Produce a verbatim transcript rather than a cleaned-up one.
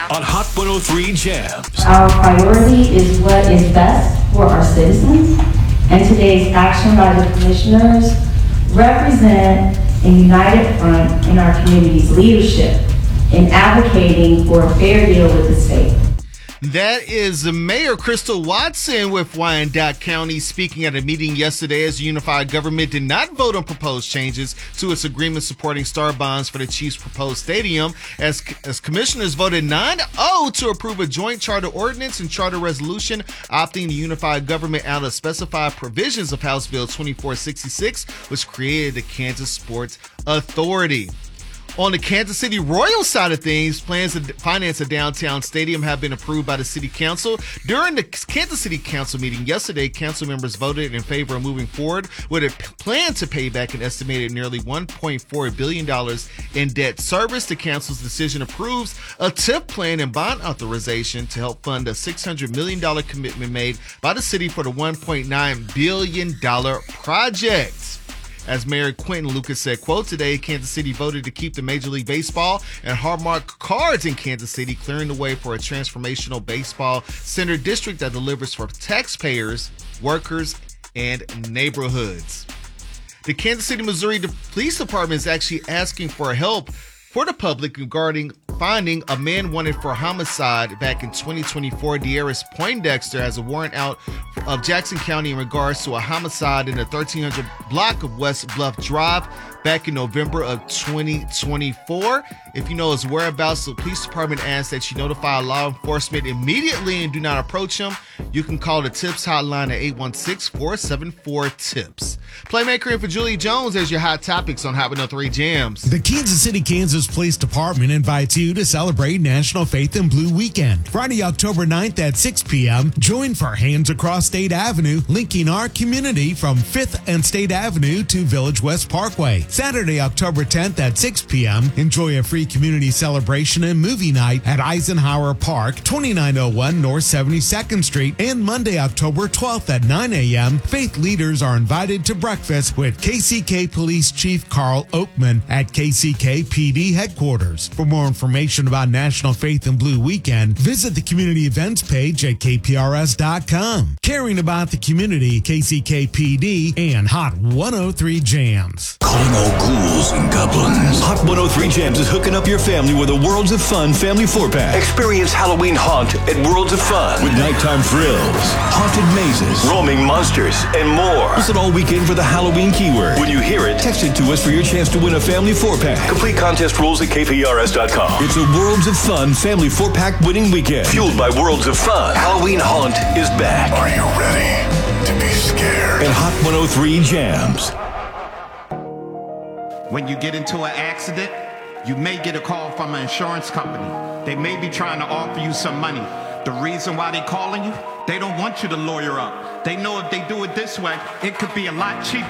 on Hot one oh three Jams. Our priority is what is best for our citizens, and today's action by the commissioners represent a united front in our community's leadership in advocating for a fair deal with the state. That is Mayor Crystal Watson with Wyandotte County speaking at a meeting yesterday as the unified government did not vote on proposed changes to its agreement supporting star bonds for the Chiefs' proposed stadium, as, as commissioners voted nine oh to approve a joint charter ordinance and charter resolution opting the unified government out of specified provisions of House Bill twenty-four sixty-six, which created the Kansas Sports Authority. On the Kansas City Royals side of things, plans to finance a downtown stadium have been approved by the city council. During the Kansas City council meeting yesterday, council members voted in favor of moving forward with a plan to pay back an estimated nearly one point four billion dollars in debt service. The council's decision approves a T I P plan and bond authorization to help fund a six hundred million dollars commitment made by the city for the one point nine billion dollars project. As Mayor Quentin Lucas said, quote, today Kansas City voted to keep the Major League Baseball and Hallmark cards in Kansas City, clearing the way for a transformational baseball center district that delivers for taxpayers, workers, and neighborhoods. The Kansas City, Missouri Police Department is actually asking for help for the public regarding finding a man wanted for homicide back in twenty twenty-four. Dearis Poindexter has a warrant out of Jackson County in regards to a homicide in the thirteen hundred block of West Bluff Drive back in November of twenty twenty-four. If you know his whereabouts, the police department asks that you notify law enforcement immediately and do not approach him. You can call the TIPS hotline at eight one six, four seven four, TIPS. Playmaker in for Julie Jones as your hot topics on Hot one oh three Jams. The Kansas City, Kansas Police Department invites you to celebrate National Faith in Blue Weekend. Friday, October ninth at six p.m., join for Hands Across State Avenue, linking our community from fifth and State Avenue to Village West Parkway. Saturday, October tenth at six p.m., enjoy a free community celebration and movie night at Eisenhower Park, twenty-nine oh one North seventy-second Street. And Monday, October twelfth at nine a.m., faith leaders are invited to breakfast with K C K Police Chief Carl Oakman at K C K P D headquarters. For more information about National Faith in Blue Weekend, visit the community events page at K P R S dot com. Caring about the community, K C K P D and Hot one oh three Jams. Calling all ghouls and goblins. Hot one oh three Jams is hooking up your family with a Worlds of Fun family four-pack. Experience Halloween Haunt at Worlds of Fun with nighttime thrills, haunted mazes, roaming monsters, and more. Listen all weekend for the Halloween keyword. When you hear it, text it to us for your chance to win a family four-pack. Complete contest rules at K P R S dot com. It's a Worlds of Fun family four-pack winning weekend. Fueled by Worlds of Fun, Halloween Haunt is back. Are you ready to be scared? And Hot one oh three Jams. When you get into an accident, you may get a call from an insurance company. They may be trying to offer you some money. The reason why they're calling you, they don't want you to lawyer up. They know if they do it this way, it could be a lot cheaper.